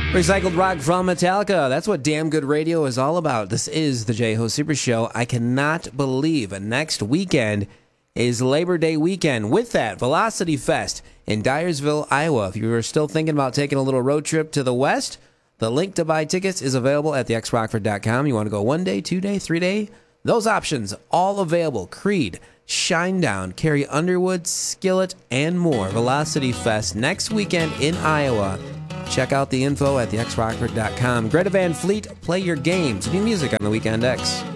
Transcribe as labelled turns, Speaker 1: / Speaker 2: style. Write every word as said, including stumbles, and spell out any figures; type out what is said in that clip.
Speaker 1: Recycled rock from Metallica. That's what Damn Good Radio is all about. This is the J-Ho Super Show. I cannot believe next weekend is Labor Day weekend. With that, Velocity Fest in Dyersville, Iowa. If you are still thinking about taking a little road trip to the west, the link to buy tickets is available at the x rockford dot com. You want to go one day, two day, three day? Those options all available. Creed, Shinedown, Carrie Underwood, Skillet, and more. Velocity Fest next weekend in Iowa. Check out the info at the x rockford dot com. Greta Van Fleet, play your games. New music on the Weekend X.